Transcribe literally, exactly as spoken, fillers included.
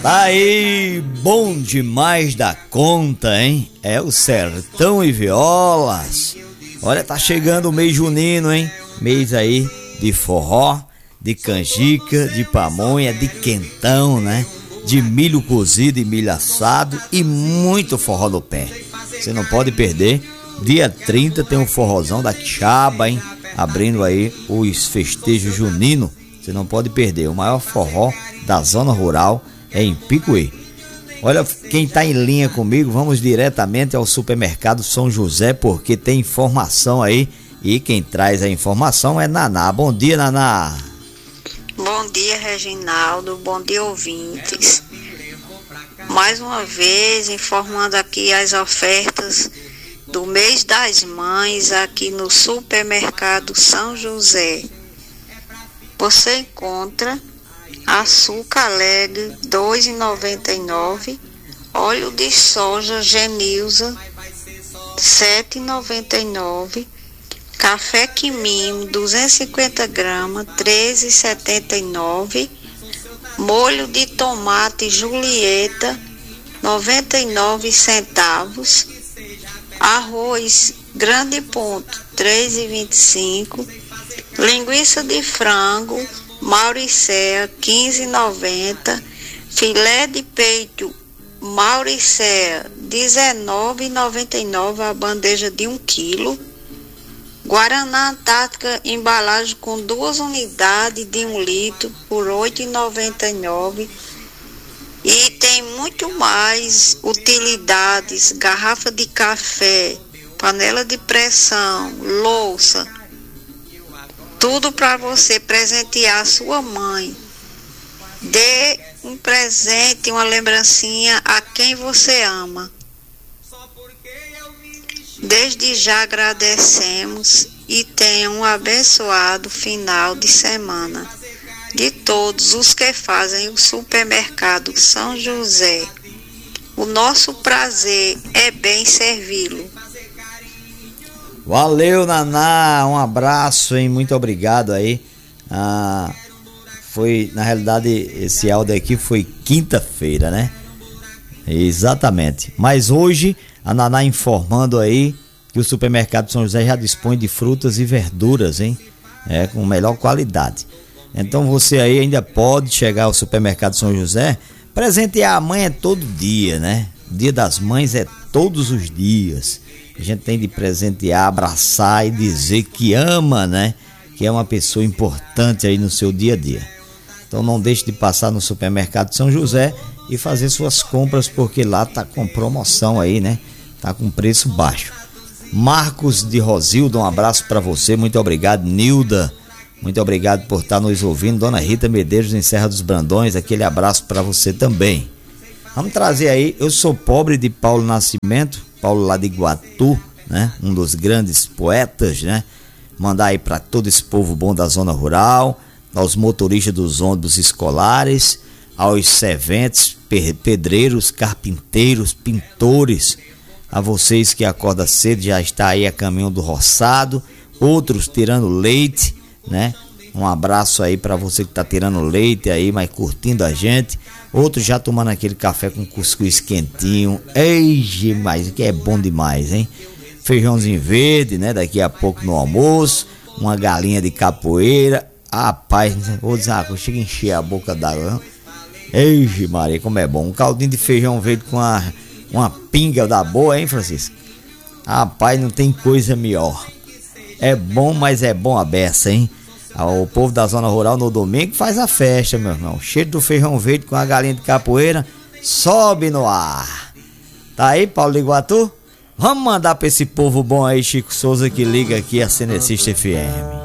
Tá aí, bom demais da conta, hein? É o Sertão e Violas. Olha, tá chegando o mês junino, hein? Mês aí de forró, de canjica, de pamonha, de quentão, né? De milho cozido e milho assado e muito forró no pé. Você não pode perder. Dia trinta tem um forrozão da Quixaba, hein? Abrindo aí os festejos juninos. Você não pode perder. O maior forró da zona rural é em Picuí. Olha, quem tá em linha comigo, vamos diretamente ao supermercado São José, porque tem informação aí. E quem traz a informação é Naná. Bom dia, Naná. Bom dia, Reginaldo. Bom dia, ouvintes. Mais uma vez, informando aqui as ofertas do mês das mães aqui no supermercado São José. Você encontra açúcar Alegre dois reais e noventa e nove centavos, óleo de soja Genilza sete reais e noventa e nove centavos, café Quimimo duzentos e cinquenta gramas treze reais e setenta e nove centavos, molho de tomate Julieta noventa e nove centavos, arroz grande ponto três reais e vinte e cinco centavos, linguiça de frango Mauricéia quinze reais e noventa centavos, filé de peito Mauricéia dezenove reais e noventa e nove centavos a bandeja de um quilo, Guaraná Antártica embalagem com duas unidades de um litro por oito reais e noventa e nove centavos. E tem muito mais utilidades, garrafa de café, panela de pressão, louça, tudo para você presentear a sua mãe. Dê um presente, uma lembrancinha a quem você ama. Desde já agradecemos e tenha um abençoado final de semana de todos os que fazem o supermercado São José. O nosso prazer é bem servi-lo. Valeu, Naná, um abraço, hein? Muito obrigado aí. Ah, foi, na realidade, esse áudio aqui foi quinta-feira, né? Exatamente. Mas hoje, a Naná informando aí que o supermercado São José já dispõe de frutas e verduras, hein? É, com melhor qualidade. Então você aí ainda pode chegar ao supermercado São José. Presentear a mãe é todo dia, né? O Dia das Mães é todos os dias. A gente tem de presentear, abraçar e dizer que ama, né? Que é uma pessoa importante aí no seu dia a dia. Então não deixe de passar no supermercado São José e fazer suas compras, porque lá tá com promoção aí, né? Tá com preço baixo. Marcos de Rosilda, um abraço para você, muito obrigado. Nilda, muito obrigado por estar nos ouvindo. Dona Rita Medeiros em Serra dos Brandões, aquele abraço para você também. Vamos trazer aí, Eu Sou Pobre, de Paulo Nascimento, Paulo lá de Iguatu, né? Um dos grandes poetas, né? Mandar aí para todo esse povo bom da zona rural, aos motoristas dos ônibus escolares, aos serventes, pedreiros, carpinteiros, pintores, a vocês que acordam cedo, já está aí a caminho do roçado, outros tirando leite, né? Um abraço aí para você que tá tirando leite aí, mas curtindo a gente. Outros já tomando aquele café com cuscuz quentinho. Ei, mas que é bom demais, hein? Feijãozinho verde, né? Daqui a pouco no almoço. Uma galinha de capoeira. Rapaz, vou dizer uma coisa, chega a encher a boca d'água. Ei, Maria, como é bom. Um caldinho de feijão verde com uma, uma pinga da boa, hein, Francisco? Rapaz, não tem coisa melhor. É bom, mas é bom a beça, hein? O povo da zona rural no domingo faz a festa, meu irmão. Cheiro do feijão verde com a galinha de capoeira. Sobe no ar. Tá aí, Paulo de Iguatu? Vamos mandar pra esse povo bom aí, Chico Souza, que liga aqui a Cenecista F M.